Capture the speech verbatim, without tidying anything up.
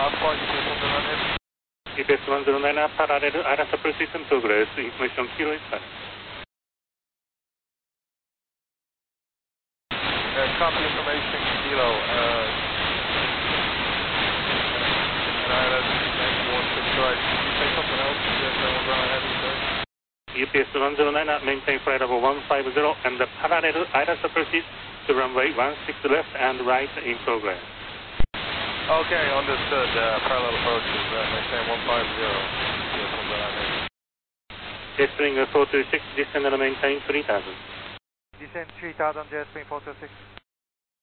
flight U P S one zero nine Heavy. U P S one zero nine, parallel I R A support system progress, information kilo is fine. Uh, copy information, kilo. Uh, and I R A nine four six right. Can you say something else? U P S one zero nine Heavy, sir. U P S one zero nine, maintain flight level one five zero and the parallel I R A support system to runway one six left and right in progress. Okay, understood. Uh, parallel approaches, uh, maintain one five zero. U P S one zero nine Heavy. Jetstream four two six, descend and maintain three thousand. Descend three thousand, Jetstream four two six.